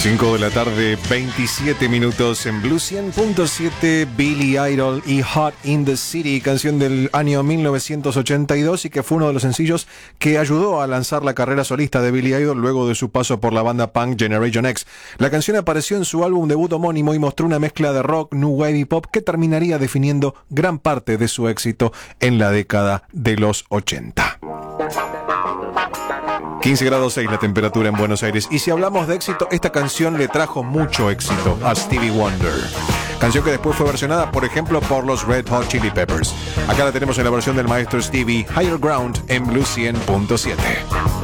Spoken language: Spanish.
5 de la tarde, 27 minutos en Blue 100.7, Billy Idol y Hot in the City, canción del año 1982 y que fue uno de los sencillos que ayudó a lanzar la carrera solista de Billy Idol luego de su paso por la banda punk Generation X. La canción apareció en su álbum debut homónimo y mostró una mezcla de rock, new wave y pop que terminaría definiendo gran parte de su éxito en la década de los 80. 15 grados 6 la temperatura en Buenos Aires. Y si hablamos de éxito, esta canción le trajo mucho éxito a Stevie Wonder. Canción que después fue versionada, por ejemplo, por los Red Hot Chili Peppers. Acá la tenemos en la versión del maestro Stevie, Higher Ground, en Blue 100.7.